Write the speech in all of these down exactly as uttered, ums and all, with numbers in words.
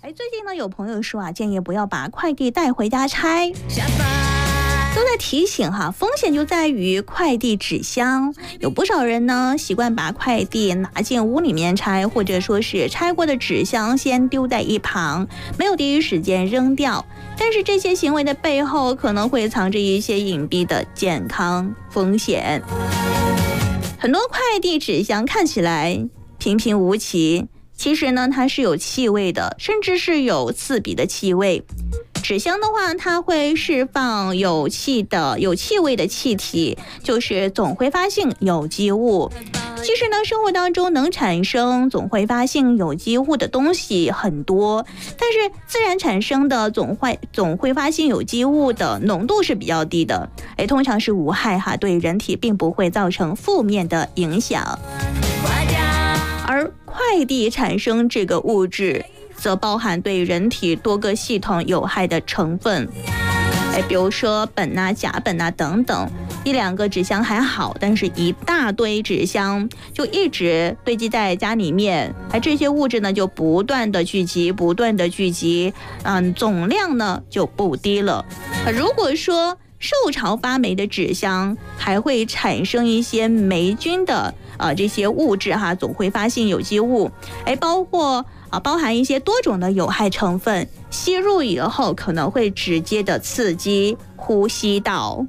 哎，最近呢，有朋友说啊，建议不要把快递带回家拆，都在提醒哈，风险就在于快递纸箱。有不少人呢，习惯把快递拿进屋里面拆，或者说是拆过的纸箱先丢在一旁，没有第一时间扔掉。但是这些行为的背后，可能会藏着一些隐蔽的健康风险。很多快递纸箱看起来平平无奇，其实呢，它是有气味的，甚至是有刺鼻的气味。纸箱的话，它会释放有气的、有气味的气体，就是总挥发性有机物。其实呢，生活当中能产生总挥发性有机物的东西很多，但是自然产生的总挥总挥发性有机物的浓度是比较低的，哎，通常是无害哈，对人体并不会造成负面的影响。而快递产生这个物质，则包含对人体多个系统有害的成分，哎，比如说苯啊、甲苯啊等等。一两个纸箱还好，但是一大堆纸箱就一直堆积在家里面，哎，这些物质呢就不断的聚集，不断的聚集，嗯，总量呢就不低了。如果说受潮发霉的纸箱还会产生一些霉菌的呃这些物质哈，总挥发性有机物，哎，包括啊包含一些多种的有害成分，吸入以后可能会直接的刺激呼吸道。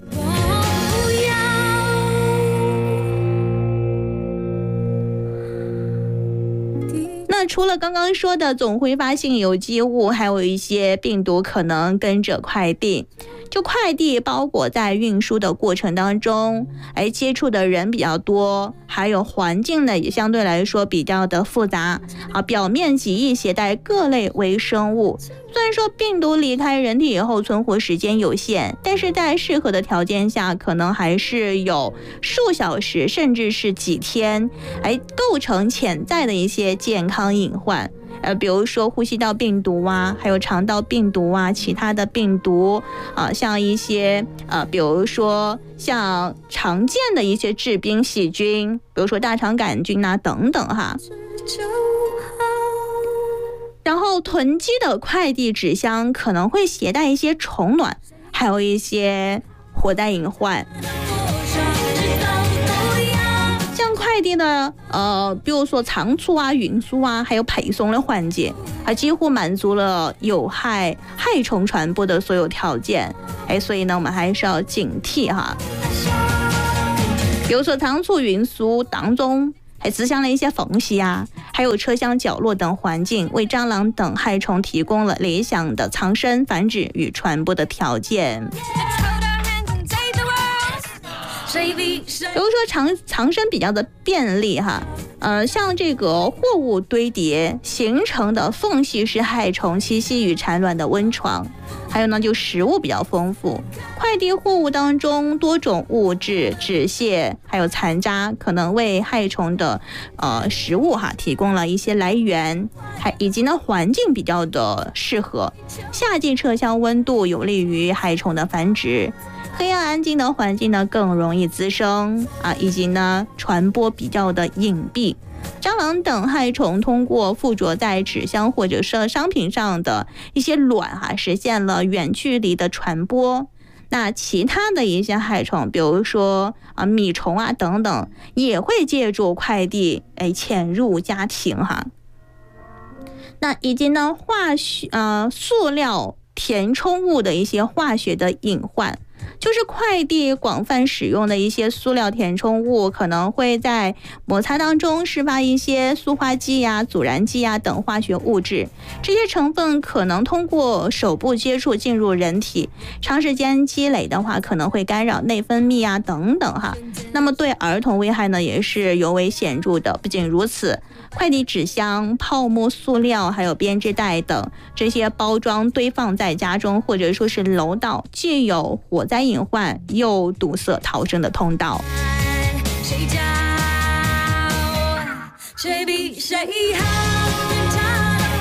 那除了刚刚说的总挥发性有机物，还有一些病毒可能跟着快递。就快递包裹在运输的过程当中，哎，接触的人比较多，还有环境呢也相对来说比较的复杂啊，表面极易携带各类微生物。虽然说病毒离开人体以后存活时间有限，但是在适合的条件下，可能还是有数小时甚至是几天，哎，构成潜在的一些健康隐患。呃，比如说呼吸道病毒啊，还有肠道病毒啊，其他的病毒啊、呃，像一些呃，比如说像常见的一些致病细菌，比如说大肠杆菌啊等等哈。然后囤积的快递纸箱可能会携带一些虫卵，还有一些火灾隐患。快递的呃，比如说仓促啊、运输啊，还有配送的环节，它几乎满足了有害害虫传播的所有条件。哎，所以呢，我们还是要警惕哈。比如说仓促运输当中，还滋生了一些缝隙啊，还有车厢角落等环境，为蟑螂等害虫提供了理想的藏身、繁殖与传播的条件。比如说藏藏身比较的便利哈，呃，像这个货物堆叠形成的缝隙是害虫栖息与产卵的温床。还有呢，就食物比较丰富，快递货物当中多种物质、纸屑还有残渣，可能为害虫的呃食物哈提供了一些来源，还以及呢环境比较的适合，夏季车厢温度有利于害虫的繁殖。黑暗安静的环境呢更容易滋生啊，以及呢传播比较的隐蔽。蟑螂等害虫通过附着在纸箱或者是商品上的一些卵哈、啊，实现了远距离的传播。那其他的一些害虫，比如说啊米虫啊等等，也会借助快递哎潜入家庭哈。那以及呢化学呃塑料填充物的一些化学的隐患。就是快递广泛使用的一些塑料填充物，可能会在摩擦当中释放一些塑化剂呀、阻燃剂呀等化学物质。这些成分可能通过手部接触进入人体，长时间积累的话，可能会干扰内分泌啊等等哈。那么对儿童危害呢，也是尤为显著的。不仅如此，快递纸箱、泡沫塑料还有编织袋等这些包装堆放在家中或者说是楼道，既有火灾隐患，又堵塞逃生的通道。谁叫谁比谁好，所以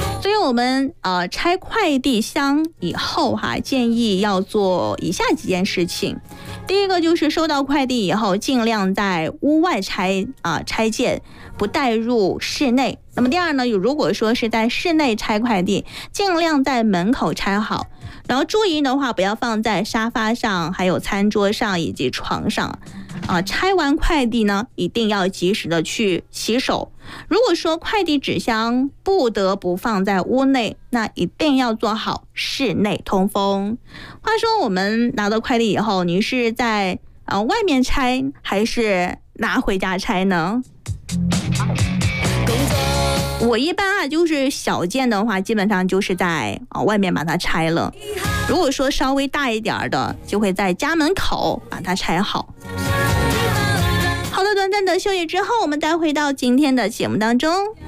我们呃拆快递箱以后哈，建议要做以下几件事情。第一个就是收到快递以后，尽量在屋外拆啊、呃、拆件，不带入室内。那么第二呢，如果说是在室内拆快递，尽量在门口拆好。然后注意的话，不要放在沙发上、还有餐桌上以及床上。啊，拆完快递呢，一定要及时的去洗手。如果说快递纸箱不得不放在屋内，那一定要做好室内通风。话说我们拿到快递以后，你是在呃外面拆还是拿回家拆呢？我一般啊，就是小件的话，基本上就是在啊、呃、外面把它拆了。如果说稍微大一点的，就会在家门口把它拆好。好的，短暂的休息之后，我们再回到今天的节目当中。